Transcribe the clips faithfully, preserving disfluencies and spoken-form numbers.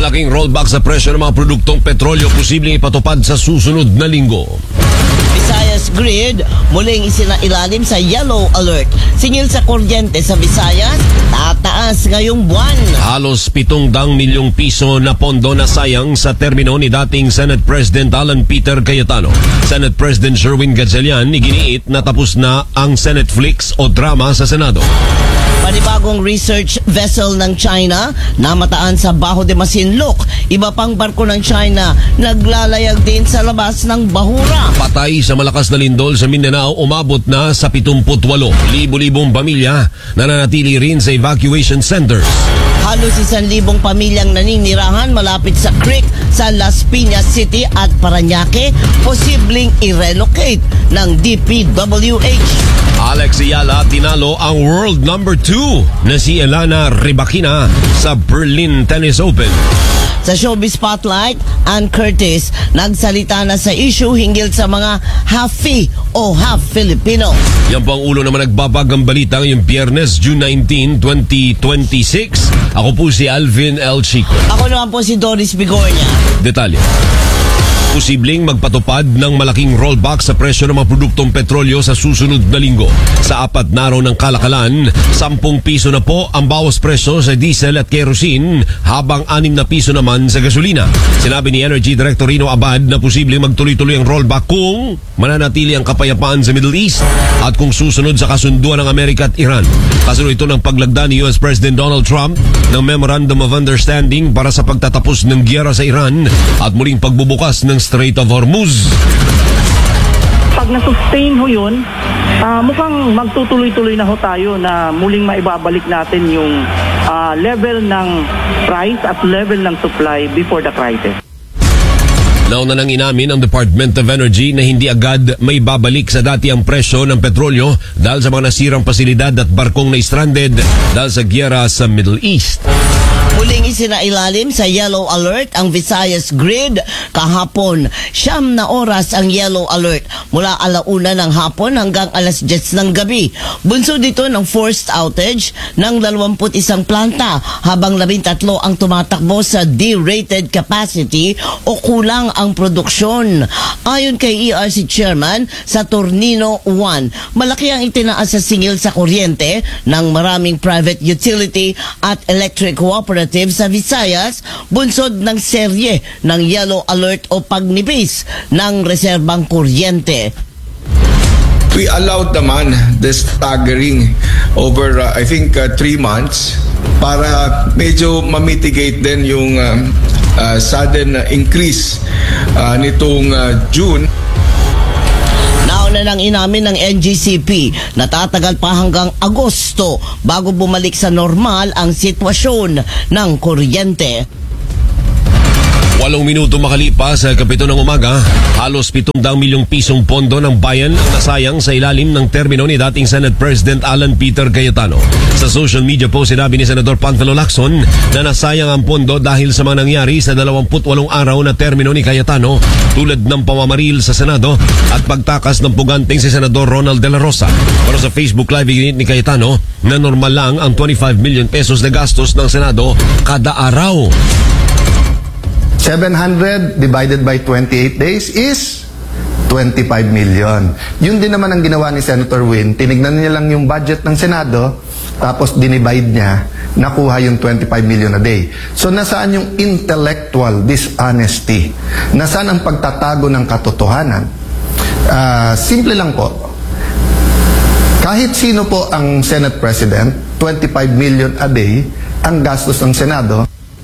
Malaking rollback sa presyo ng mga produktong petrolyo posibleng ipatupad sa susunod na linggo. Visayas Grid muling isinailalim sa yellow alert. Singil sa kuryente sa Visayas, tataas ngayong buwan. Halos pitong dang milyong piso na pondo na sayang sa termino ni dating Senate President Alan Peter Cayetano. Senate President Sherwin Gatchalian iginiit na tapos na ang Senate Flix o drama sa Senado. Panibagong research vessel ng China namataan sa Baho de Masinloc. Iba pang barko ng China naglalayag din sa labas ng bahura. Patay sa malakas na lindol sa Mindanao, umabot na sa pitungputwalo. Libo-libong pamilya nananatili rin sa evacuation centers. Halos isang libong pamilyang naninirahan malapit sa creek sa Las Piñas City at Parañaque, posibleng i-relocate ng D P W H. Alex Ayala tinalo ang world number two na si Elana Rybakina sa Berlin Tennis Open. Sa Showbiz Spotlight, Ann Curtis nagsalita na sa issue hinggil sa mga half-Fi o half-Filipino. Yan po ang ulo naman nagbabagang balita ngayong Biyernes, June nineteenth, twenty twenty-six. Ako po si Alvin L. Chico. Ako naman po si Doris Bigornia. Detalye. Posibleng magpatupad ng malaking rollback sa presyo ng mga produktong petrolyo sa susunod na linggo. Sa apat na araw ng kalakalan, sampung piso na po ang bawas presyo sa diesel at kerosene, habang anim na piso naman sa gasolina. Sinabi ni Energy Director Rino Abad na posibleng magtuloy-tuloy ang rollback kung mananatili ang kapayapaan sa Middle East at kung susunod sa kasunduan ng Amerika at Iran. Kasunod ito ng paglagda ni U S President Donald Trump ng Memorandum of Understanding para sa pagtatapos ng giyera sa Iran at muling pagbubukas ng Strait of Hormuz. Pag na-sustain ho yun, uh, mukhang magtutuloy-tuloy na ho tayo na muling maibabalik natin yung uh, level ng price at level ng supply before the crisis. Nauna nang inamin ang Department of Energy na hindi agad may babalik sa dati ang presyo ng petrolyo dahil sa mga nasirang pasilidad at barkong na stranded dahil sa giyera sa Middle East. Muling isinailalim sa yellow alert ang Visayas Grid kahapon. Siyam na oras ang yellow alert mula alauna ng hapon hanggang alas diyes ng gabi. Bunso dito ng forced outage ng dalawampu't isang planta habang labintatlo ang tumatakbo sa D-rated capacity o kulang ang produksyon. Ayon kay E R C Chairman Saturnino one, malaki ang itinaas sa singil sa kuryente ng maraming private utility at electric cooperative sa Visayas, bunsod ng serye ng yellow alert o pagnipis ng reserbang kuryente. We allowed naman the staggering over uh, I think uh, three months para medyo ma-mitigate din yung uh, uh, sudden increase uh, nitong uh, June. Nauna nang inamin ng N G C P na tatagal pa hanggang Agosto bago bumalik sa normal ang sitwasyon ng kuryente. Walong minuto makalipas sa kapito ng umaga, halos pitong daang milyong pisong pondo ng bayan ang nasayang sa ilalim ng termino ni dating Senate President Alan Peter Cayetano. Sa social media po, sinabi ni Senador Panfilo Lacson na nasayang ang pondo dahil sa mga nangyari sa dalawamput walong araw na termino ni Cayetano, tulad ng pamamaril sa Senado at pagtakas ng puganting si Senador Ronald De La Rosa. Pero sa Facebook Live, iginit ni Cayetano na normal lang ang twenty-five million pesos na gastos ng Senado kada araw. seven hundred divided by twenty-eight days is twenty-five million. Yun din naman ang ginawa ni Senator Win. Tinignan niya lang yung budget ng Senado, tapos dinivide niya, nakuha yung twenty-five million a day. So nasaan yung intellectual dishonesty? Nasaan ang pagtatago ng katotohanan? Uh, simple lang po. Kahit sino po ang Senate President, twenty-five million a day ang gastos ng Senado.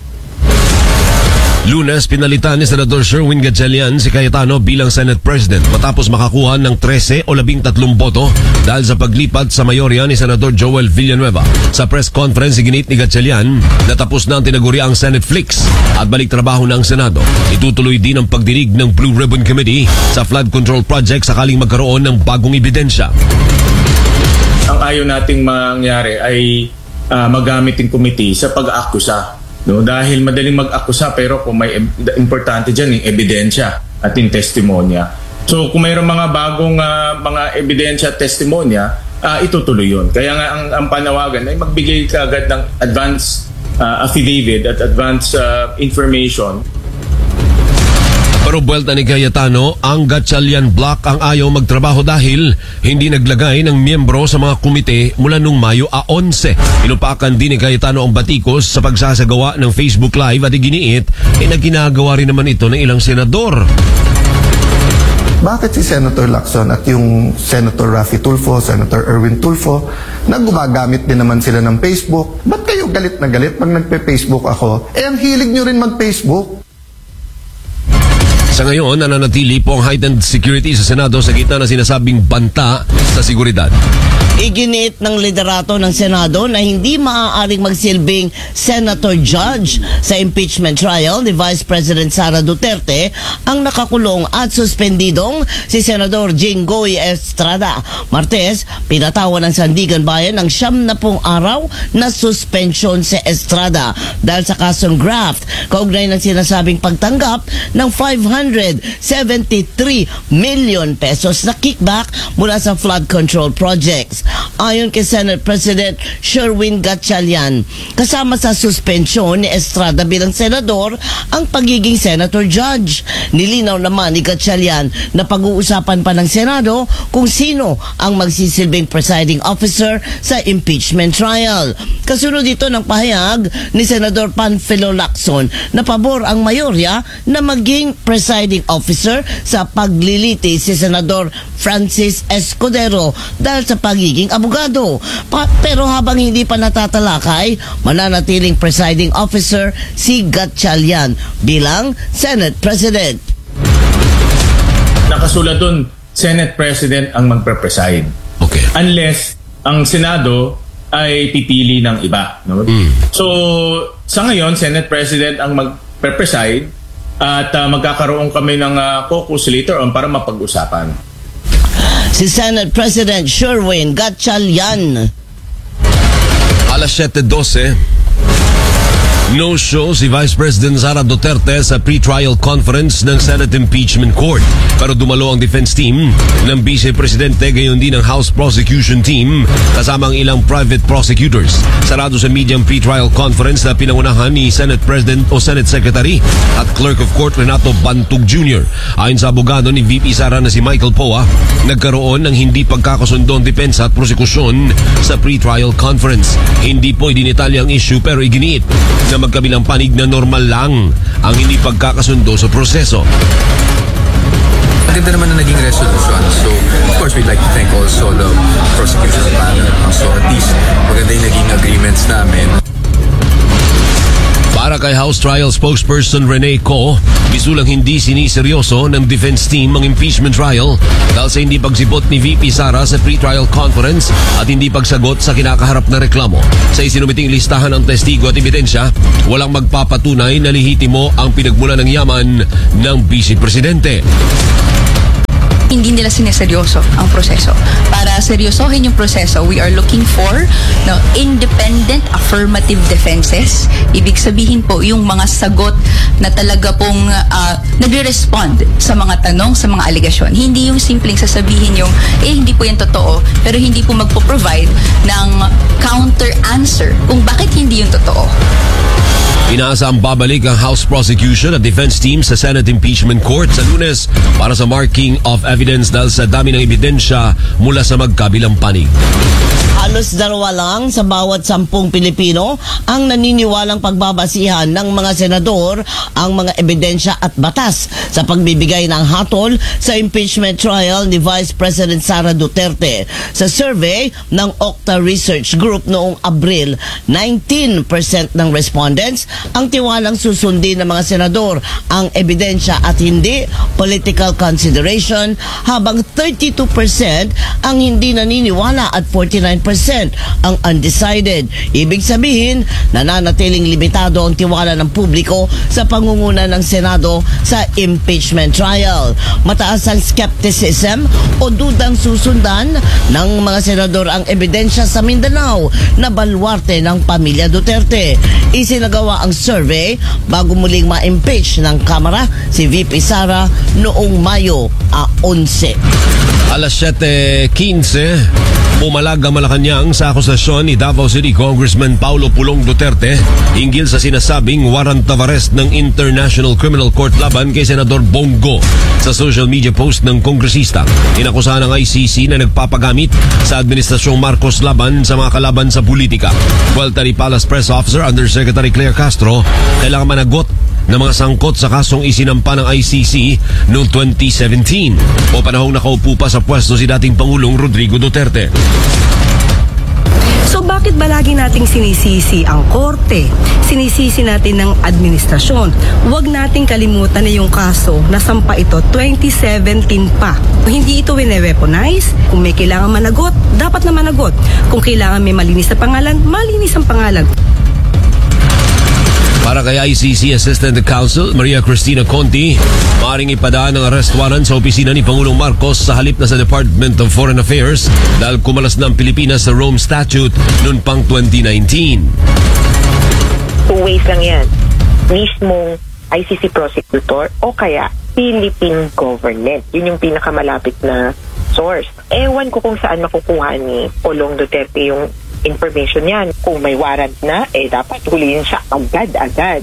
Lunes, pinalitan ni Senador Sherwin Gatchalian si Cayetano bilang Senate President matapos makakuha ng trese o labing tatlong boto dahil sa paglipat sa mayorya ni Senador Joel Villanueva. Sa press conference, iginit ni Gatchalian na tapos na ang tinaguriang Senate Flix at balik trabaho ng Senado. Itutuloy din ang pagdinig ng Blue Ribbon Committee sa flood control project sakaling magkaroon ng bagong ebidensya. Ang ayaw nating mangyari ay uh, magamit yung committee sa pag-akusa. No, dahil madaling mag-akusa pero kung may importante diyan yung ebidensya at yung testimonya. So kung mayroong mga bagong uh, mga ebidensya at testimonya, uh, itutuloy yun. Kaya nga ang, ang panawagan ay magbigay ka agad ng advance uh, affidavit at advance uh, information. Pero buwelta ni Cayetano, ang Gatchalian Block ang ayaw magtrabaho dahil hindi naglagay ng miyembro sa mga komite mula nung Mayo a onse. Inupakan din ni Cayetano ang batikos sa pagsasagawa ng Facebook Live at iginiit eh na ginagawa rin naman ito ng ilang senador. Bakit si Senator Lacson at yung Senator Raffy Tulfo, Senator Erwin Tulfo, na gumagamit din naman sila ng Facebook? Ba't kayo galit na galit pag nagpe-Facebook ako? Eh, ang hilig nyo rin mag-Facebook. Sa ngayon, nananatili po ang heightened security sa Senado sa gitna ng sinasabing banta sa seguridad. Iginiit ng liderato ng Senado na hindi maaaring magsilbing Senator Judge sa impeachment trial ni Vice President Sara Duterte ang nakakulong at suspendidong si Senador Jinggoy Estrada. Martes, pinatawan ng Sandigan Bayan ng siyam na pong araw na suspension si Estrada dahil sa kasong graft kaugnay ng sinasabing pagtanggap ng five hundred seventy-three million pesos na kickback mula sa flood control projects. Ayon kay Senate President Sherwin Gatchalian, kasama sa suspensyon ni Estrada bilang senador ang pagiging senator judge. Nilinaw naman ni Gatchalian na pag-uusapan pa ng Senado kung sino ang magsisilbing presiding officer sa impeachment trial. Kasunod dito ng pahayag ni Senador Panfilo Lacson na pabor ang mayorya na maging presiding officer sa pagliliti si Senador Francis Escudero dahil sa pagiging abogado. Pa- pero habang hindi pa natatalakay, mananatiling presiding officer si Gatchalian bilang Senate President. Nakasulat dun, Senate President ang magpre-preside. Okay. Unless ang Senado ay pipili ng iba. No? Mm. So, sa ngayon, Senate President ang magpre-preside at uh, magkakaroon kami ng uh, caucus later on para mapag-usapan. Si Senate President Sherwin Gatchalian. alas siyete dose, no-show si Vice President Sara Duterte sa pre-trial conference ng Senate Impeachment Court. Pero dumalo ang defense team ng Vice Presidente gayon din ang House Prosecution Team kasama ang ilang private prosecutors. Sarado sa media ang pre-trial conference na pinangunahan ni Senate President o Senate Secretary at Clerk of Court Renato Bantug Junior Ayon sa abogado ni V P Sara na si Michael Poa, nagkaroon ng hindi pagkakasundo ang depensa at prosekusyon sa pre-trial conference. Hindi po idinitalya ang issue pero iginiit na magkabilang panig na normal lang ang hindi pagkakasundo sa proseso. Maganda naman na naging resolution. So, of course, we'd like to thank also the prosecution panel. So, at least, maganda yung naging agreements namin. Para kay House Trial Spokesperson Rene Co, bisulang hindi siniseryoso ng defense team ang impeachment trial dahil sa hindi pagsipot ni V P Sara sa pre-trial conference at hindi pagsagot sa kinakaharap na reklamo. Sa isinumiting listahan ng testigo at ebidensya, walang magpapatunay na lehitimo ang pinagmula ng yaman ng Vice Presidente. Hindi nila sineseryoso ang proseso. Para seryosohin yung proseso, we are looking for no, independent affirmative defenses. Ibig sabihin po, yung mga sagot na talaga pong uh, nagre-respond sa mga tanong, sa mga aligasyon. Hindi yung simpleng sasabihin yung, eh, hindi po yan totoo, pero hindi po magpo-provide ng counter-answer kung bakit hindi yung totoo. Inaasa ang babalik ang House Prosecution at Defense Team sa Senate Impeachment Court sa Lunes para sa marking of evidence dahil sa dami ng ebidensya mula sa magkabilang panig. Halos dalawa lang sa bawat sampung Pilipino ang naniniwalang pagbabasihan ng mga senador ang mga ebidensya at batas sa pagbibigay ng hatol sa impeachment trial ni Vice President Sara Duterte. Sa survey ng Okta Research Group noong Abril, nineteen percent ng respondents ang tiwalang susundin ng mga senador ang ebidensya at hindi political consideration, habang thirty-two percent ang hindi naniniwala at forty-nine percent ang undecided. Ibig sabihin, nananatiling limitado ang tiwala ng publiko sa pangunguna ng Senado sa impeachment trial. Mataas ang skepticism o dudang susundan ng mga senador ang ebidensya sa Mindanao na baluarte ng pamilya Duterte. Isinagawa ang survey bago muling ma-impeach ng Kamara si V P Sara noong Mayo a onse. Alas siyete quince, pumalag ang Malacanang sa akusasyon ni Davao City Congressman Paulo Pulong Duterte hinggil sa sinasabing warrant of arrest ng International Criminal Court laban kay Senador Bongo. Sa social media post ng kongresista, inakusahan ng I C C na nagpapagamit sa Administrasyong Marcos laban sa mga kalaban sa politika. Vuelta ni Palace Press Officer Undersecretary Claire Castro, kailangan managot ng mga sangkot sa kasong isinampa ng I C C noong twenty seventeen o panahong nakaupo pa sa pwesto si dating Pangulong Rodrigo Duterte. So bakit ba lagi nating sinisisi ang korte? Sinisisi natin ng administrasyon. Huwag nating kalimutan na yung kaso na sampa ito twenty seventeen pa. Hindi ito wine-weaponize. Kung may kailangan managot, dapat na managot. Kung kailangan may malinis na pangalan, malinis ang pangalan. Para kay I C C Assistant Counsel Maria Cristina Conti, maaaring ipadaan ng arrest warrant sa opisina ni Pangulong Marcos sa halip na sa Department of Foreign Affairs dahil kumalas na ang Pilipinas sa Rome Statute noon pang twenty nineteen. Two ways lang yan. Mismong I C C prosecutor o kaya Philippine government. Yun yung pinakamalapit na source. Ewan ko kung saan makukuha ni Pulong Duterte yung information yan. Kung may warrant na, eh dapat huliin siya agad-agad.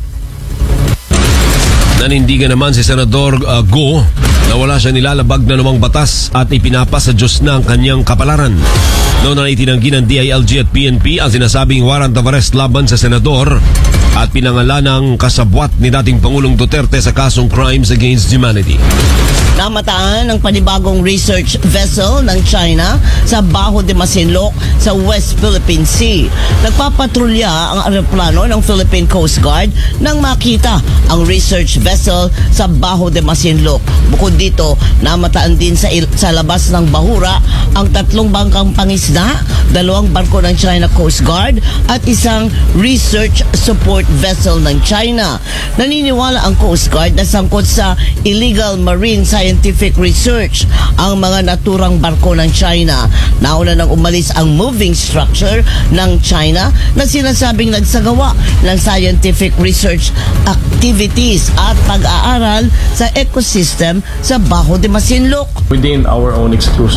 Nanindigan naman si Senador uh, Go na wala siya nilalabag na namang batas at ipinapa sa Diyos na ang kanyang kapalaran. Noon na itinanggi ng D I L G at P N P ang sinasabing warrant of arrest laban sa senador at pinangalan ng kasabwat ni dating Pangulong Duterte sa kasong Crimes Against Humanity. Namataan ng panibagong research vessel ng China sa Bajo de Masinloc sa West Philippine Sea. Nagpapatrolya ang aeroplano ng Philippine Coast Guard nang makita ang research vessel sa Bajo de Masinloc. Bukod dito, namataan din sa, il- sa labas ng bahura ang tatlong bangkang pangisda, dalawang barko ng China Coast Guard at isang research support vessel ng China. Naniniwala ang Coast Guard na sangkot sa illegal marine scientific research ang mga naturang barko ng China. Nauna nang umalis ang moving structure ng China na sinasabing nagsagawa ng scientific research activities at pag-aaral sa ecosystem sa Bajo de Masinloc. Within our own exclusive